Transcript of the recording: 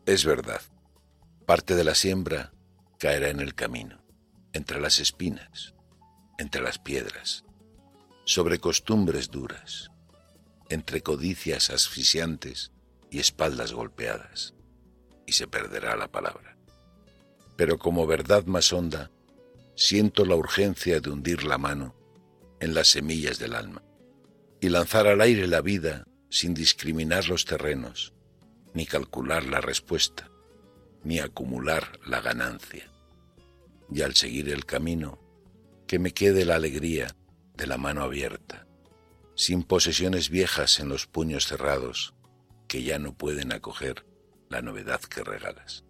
Es verdad, parte de la siembra caerá en el camino, entre las espinas, entre las piedras, sobre costumbres duras, entre codicias asfixiantes y espaldas golpeadas, y se perderá la palabra. Pero como verdad más honda, siento la urgencia de hundir la mano en las semillas del alma y lanzar al aire la vida sin discriminar los terrenos, ni calcular la respuesta, ni acumular la ganancia. Y al seguir el camino, que me quede la alegría de la mano abierta, sin posesiones viejas en los puños cerrados que ya no pueden acoger la novedad que regalas.